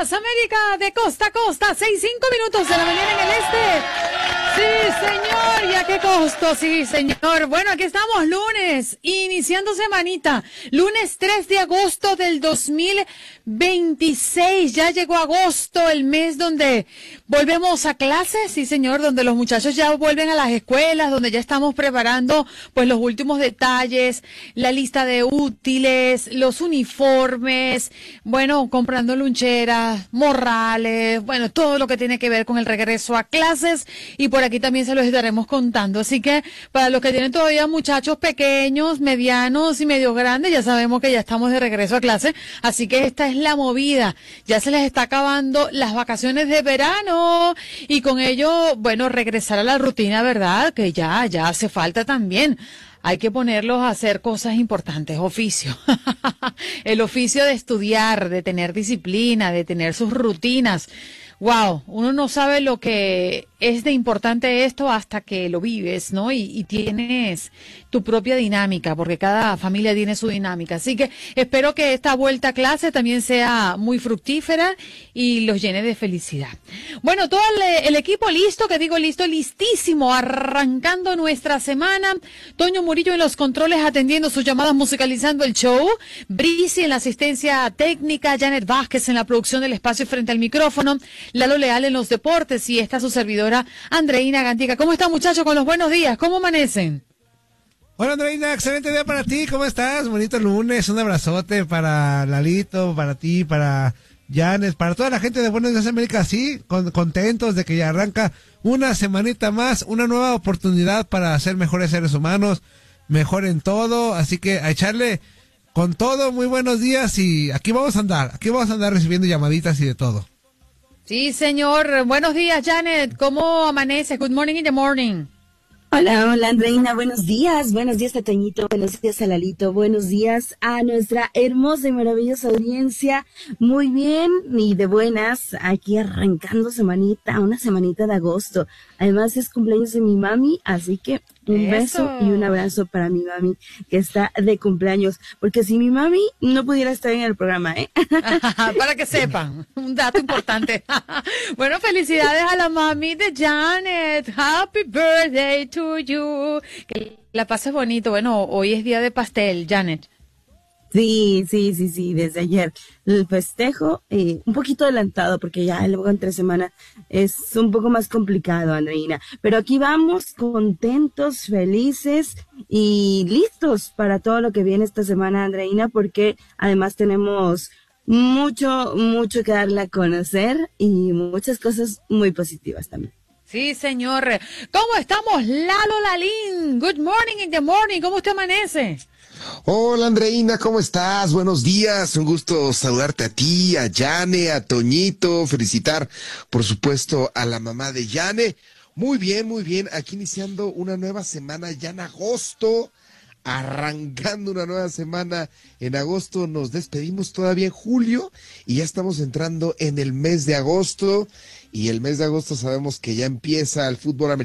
días, América, de costa a costa, 6:05 de la mañana en el este. Sí, señor, ¿y a qué costo? Sí, señor. Bueno, aquí estamos, lunes, iniciando semanita, lunes 3 de agosto del 2026. Ya llegó agosto, el mes donde volvemos a clases, sí, señor, donde los muchachos ya vuelven a las escuelas, donde ya estamos preparando, pues, los últimos detalles, la lista de útiles, los uniformes, bueno, comprando loncheras, morrales, bueno, todo lo que tiene que ver con el regreso a clases, y por aquí también se los estaremos contando. Así que para los que tienen todavía muchachos pequeños, medianos y medio grandes, ya sabemos que ya estamos de regreso a clase, así que esta es la movida. Ya se les está acabando las vacaciones de verano y con ello, bueno, regresar a la rutina, ¿verdad? Que ya hace falta también. Hay que ponerlos a hacer cosas importantes, oficio. El oficio de estudiar, de tener disciplina, de tener sus rutinas. Wow, uno no sabe lo que es de importante esto hasta que lo vives, ¿no? Y tienes tu propia dinámica, porque cada familia tiene su dinámica. Así que espero que esta vuelta a clase también sea muy fructífera y los llene de felicidad. Bueno, todo el equipo listo, que digo listo, listísimo, arrancando nuestra semana. Toño Murillo en los controles atendiendo sus llamadas, musicalizando el show. Brisi en la asistencia técnica, Janet Vázquez en la producción del espacio frente al micrófono. Lalo Leal en los deportes y esta su servidora Andreina Gantica. ¿Cómo están, muchachos, con los buenos días? ¿Cómo amanecen? Hola, Andreina, excelente día para ti. ¿Cómo estás? Bonito lunes, un abrazote para Lalito, para ti, para Janes, para toda la gente de Buenos Días América. Sí, contentos de que ya arranca una semanita más, una nueva oportunidad para ser mejores seres humanos, mejor en todo. Así que a echarle con todo. Muy buenos días y aquí vamos a andar recibiendo llamaditas y de todo. Sí, señor. Buenos días, Janet. ¿Cómo amanece? Good morning in the morning. Hola, Andreina, buenos días a Toñito, buenos días a Lalito, buenos días a nuestra hermosa y maravillosa audiencia. Muy bien y de buenas, aquí arrancando una semanita de agosto. Además es cumpleaños de mi mami, así que un beso y un abrazo para mi mami que está de cumpleaños, porque si mi mami no pudiera estar en el programa, Para que sepan, un dato importante. Bueno, felicidades a la mami de Janet. Happy birthday to you. Que la pases bonito. Bueno, hoy es día de pastel, Janet. Sí, desde ayer. El festejo, un poquito adelantado, porque ya luego entre semana es un poco más complicado, Andreina. Pero aquí vamos, contentos, felices y listos para todo lo que viene esta semana, Andreina, porque además tenemos mucho que darle a conocer y muchas cosas muy positivas también. Sí, señor. ¿Cómo estamos, Lalo Lalín? Good morning in the morning. ¿Cómo usted amanece? Hola, Andreina, ¿cómo estás? Buenos días, un gusto saludarte a ti, a Yane, a Toñito, felicitar, por supuesto, a la mamá de Yane. Muy bien, aquí iniciando una nueva semana ya en agosto, arrancando una nueva semana en agosto, nos despedimos todavía en julio y ya estamos entrando en el mes de agosto, y el mes de agosto sabemos que ya empieza el fútbol americano.